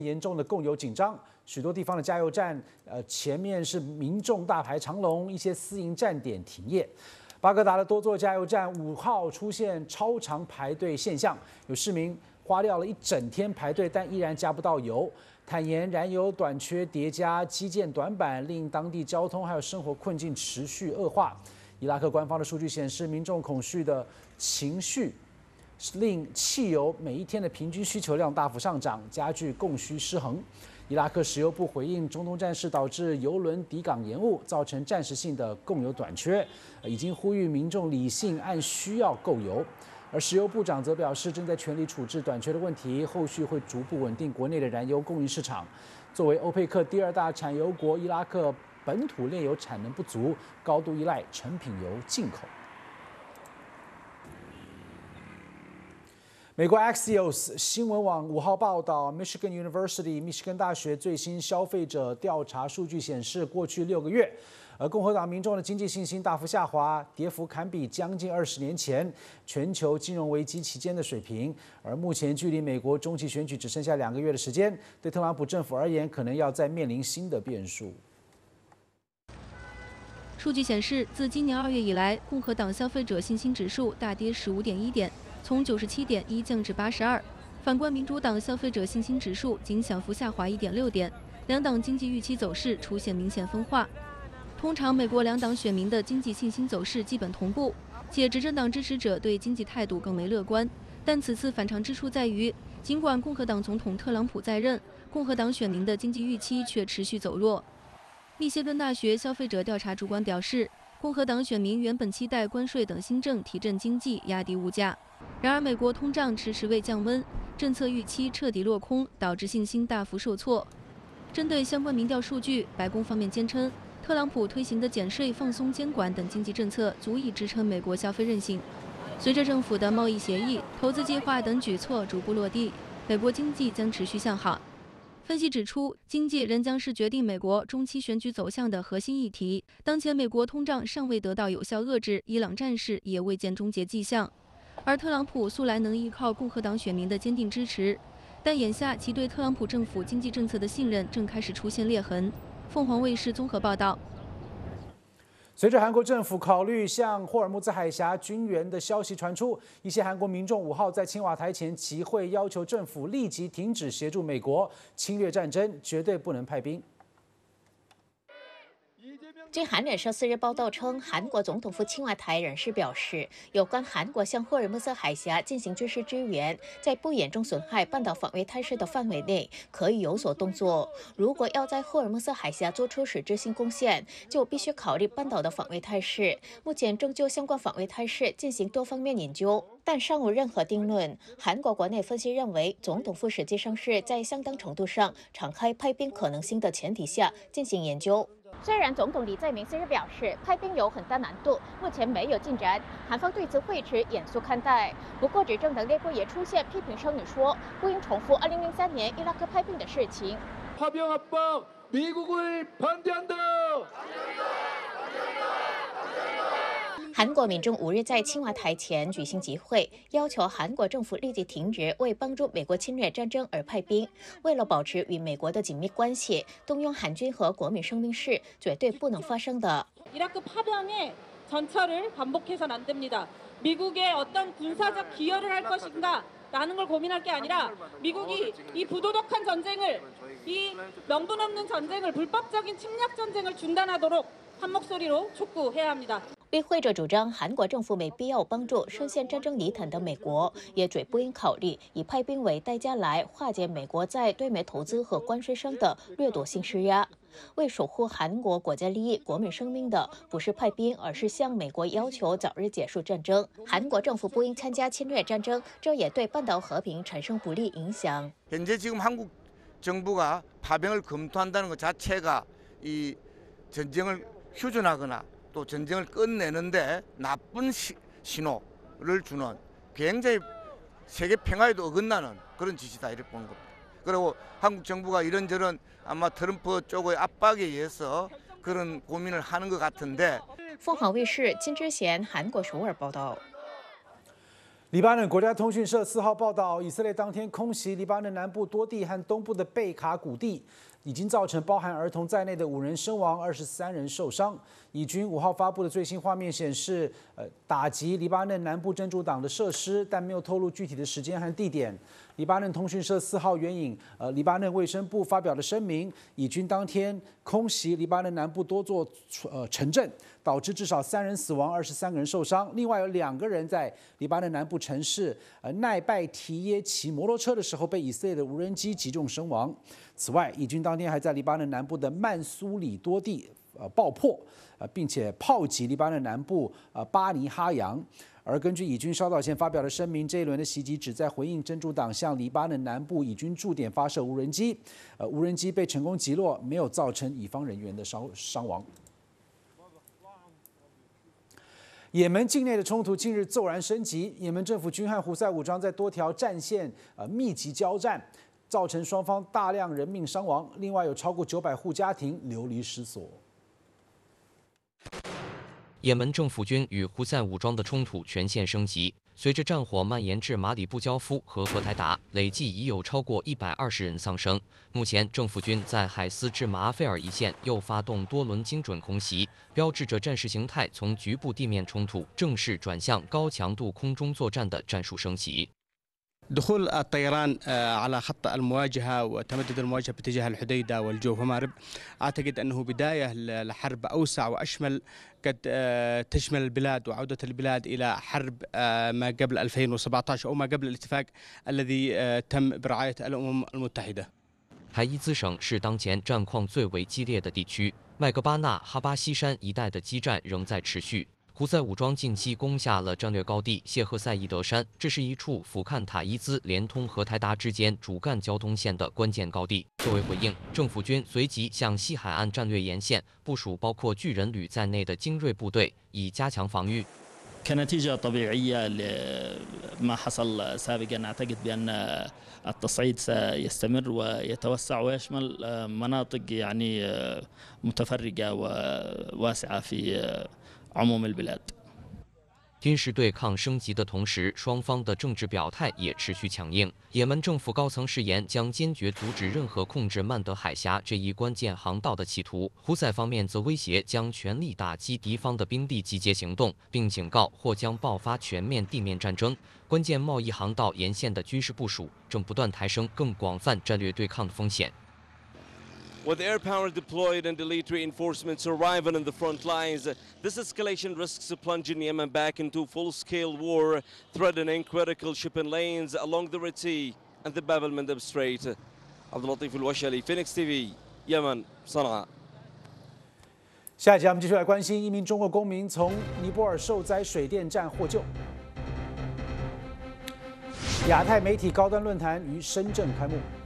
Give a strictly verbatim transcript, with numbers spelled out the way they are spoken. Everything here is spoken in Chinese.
严重的供油紧张，许多地方的加油站，呃，前面是民众大排长龙，一些私营站点停业。巴格达的多座加油站五号出现超长排队现象，有市民花掉了一整天排队，但依然加不到油。坦言燃油短缺叠加基建短板，令当地交通还有生活困境持续恶化。伊拉克官方的数据显示，民众恐惧的情绪令汽油每一天的平均需求量大幅上涨，加剧供需失衡。伊拉克石油部回应中东战事导致油轮抵港延误，造成暂时性的供油短缺，已经呼吁民众理性按需要购油。而石油部长则表示，正在全力处置短缺的问题，后续会逐步稳定国内的燃油供应市场。作为欧佩克第二大产油国，伊拉克本土炼油产能不足，高度依赖成品油进口。美国 Axios 新闻网五号报道 ，Michigan University 密歇根大学最新消费者调查数据显示，过去六个月，而共和党民众的经济信心大幅下滑，跌幅堪比将近二十年前全球金融危机期间的水平。而目前距离美国中期选举只剩下两个月的时间，对特朗普政府而言，可能要再面临新的变数。 数据显示，自今年二月以来，共和党消费者信心指数大跌十五点一点。从九十七点一降至八十二，反观民主党消费者信心指数仅小幅下滑一点六点，两党经济预期走势出现明显分化。通常，美国两党选民的经济信心走势基本同步，且执政党支持者对经济态度更为乐观。但此次反常之处在于，尽管共和党总统特朗普在任，共和党选民的经济预期却持续走弱。密歇根大学消费者调查主管表示，共和党选民原本期待关税等新政提振经济、压低物价。然而，美国通胀迟迟未降温，政策预期彻底落空，导致信心大幅受挫。针对相关民调数据，白宫方面坚称，特朗普推行的减税、放松监管等经济政策足以支撑美国消费韧性。随着政府的贸易协议、投资计划等举措逐步落地，美国经济将持续向好。分析指出，经济仍将是决定美国中期选举走向的核心议题。当前美国通胀尚未得到有效遏制，伊朗战事也未见终结迹象。而特朗普素来能依靠共和党选民的坚定支持，但眼下其对特朗普政府经济政策的信任正开始出现裂痕。凤凰卫视综合报道。 随着韩国政府考虑向霍尔木兹海峡军援的消息传出，一些韩国民众五号在青瓦台前集会，要求政府立即停止协助美国侵略战争，绝对不能派兵。 据韩联社四日报道称，韩国总统府青瓦台人士表示，有关韩国向霍尔木兹海峡进行军事支援，在不严重损害半岛防卫态势的范围内，可以有所动作。如果要在霍尔木兹海峡做出实质性贡献，就必须考虑半岛的防卫态势。目前正就相关防卫态势进行多方面研究，但尚无任何定论。韩国国内分析认为，总统府实际上是在相当程度上敞开派兵可能性的前提下进行研究。虽然总统李在明四日表示派兵有很大难度，目前没有进展，韩方对此会持严肃看待。不过，执政党内部也出现批评声音说，不应重复二零零三年伊拉克派兵的事情。 파병압박미국을반대한다。 韩国民众五日在青瓦台前举行集会，要求韩国政府立即停止为帮助美国侵略战争而派兵。为了保持与美国的紧密关系，动用韩军和国民生命是绝对不能发生的。 이라크 파병의 전철을 반복해서는 안 됩니다. 미국의 어떤 군사적 기여를 할 것인가 라는 걸 고민할 게 아니라 미국이 이 부도덕한 전쟁을, 이 명분 없는 전쟁을, 불법적인 침략 전쟁을 중단하도록 한 목소리로 촉구해야 합니다. 与会者主张，韩国政府没必要帮助深陷战争泥潭的美国，也绝不应考虑以派兵为代价来化解美国在对美投资和关税上的掠夺性施压。为守护韩国国家利益、国民生命的，不是派兵，而是向美国要求早日结束战争。韩国政府不应参加侵略战争，这也对半岛和平产生不利影响。 현재 지금 한국 정부가 파병을 검토한다는 것 자체가 이 전쟁을 휴전하거나 또 전쟁을 끝내는데 나쁜 시, 신호를 주는 굉장히 세계 평화에도 어긋나는 그런 짓이다 이렇게 보는 겁니다. 그리고 한국 정부가 이런저런 아마 트럼프 쪽의 압박에 의해서 그런 고민을 하는 것 같은데. 凤凰卫视金智贤韩国首尔报道。 黎巴嫩国家通讯社四号报道，以色列当天空袭黎巴嫩南部多地和东部的贝卡谷地，已经造成包含儿童在内的五人身亡，二十三人受伤。以军五号发布的最新画面显示，呃，打击黎巴嫩南部真主党的设施，但没有透露具体的时间和地点。黎巴嫩通讯社四号援引呃黎巴嫩卫生部发表的声明，以军当天空袭黎巴嫩南部多座呃城镇，导致至少三人死亡，二十三个人受伤。另外有两个人在黎巴嫩南部城市呃奈拜提耶骑摩托车的时候被以色列的无人机击中身亡。此外，以军当天还在黎巴嫩南部的曼苏里多地呃爆破，呃，并且炮击黎巴嫩南部呃巴尼哈扬。而根据以军稍早前发表的声明，这一轮的袭击旨在回应真主党向黎巴嫩南部以军驻点发射无人机，呃，无人机被成功击落，没有造成以方人员的伤伤亡。也门境内的冲突近日骤然升级，也门政府军和胡塞武装在多条战线呃密集交战，造成双方大量人命伤亡，另外有超过九百户家庭流离失所。 也门政府军与胡塞武装的冲突全线升级，随着战火蔓延至马里布交夫和荷台达，累计已有超过一百二十人丧生。目前，政府军在海斯至马阿费尔一线又发动多轮精准空袭，标志着战事形态从局部地面冲突正式转向高强度空中作战的战术升级。 دخول الطيران على خط المواجهة وتمدد المواجهة باتجاه الحديدة والجوف ومأرب أعتقد أنه بداية لحرب أوسع وأشمل قد تشمل البلاد وعودة البلاد إلى حرب ما قبل ألفين وسبعة عشر أو ما قبل الاتفاق الذي تم برعاية الأمم المتحدة. 海伊兹省是当前战况最为激烈的地区，麦格巴纳哈巴西山一带的激战仍在持续。 胡塞武装近期攻下了战略高地谢赫塞伊德山，这是一处俯瞰塔伊兹连通荷台达之间主干交通线的关键高地。作为回应，政府军随即向西海岸战略沿线部署包括巨人旅在内的精锐部队，以加强防御。 كنتيجة طبيعية لما حصل سابقا أعتقد بأن التصعيد سيستمر ويتوسع ويشمل مناطق يعني متفرقة وواسعة في عموم البلاد. 军事对抗升级的同时，双方的政治表态也持续强硬。也门政府高层誓言将坚决阻止任何控制曼德海峡这一关键航道的企图。胡塞方面则威胁将全力打击敌方的兵力集结行动，并警告或将爆发全面地面战争。关键贸易航道沿线的军事部署正不断抬升更广泛战略对抗的风险。 With air power deployed and elite reinforcements arriving in the front lines, this escalation risks plunging Yemen back into full-scale war, threatening critical shipping lanes along the Red Sea and the Bab el-Mandeb Strait. عبد اللطيف الوشلي, Phoenix T V, Yemen, صنعاء. 下一集我们继续来关心一名中国公民从尼泊尔受灾水电站获救。亚太媒体高端论坛于深圳开幕。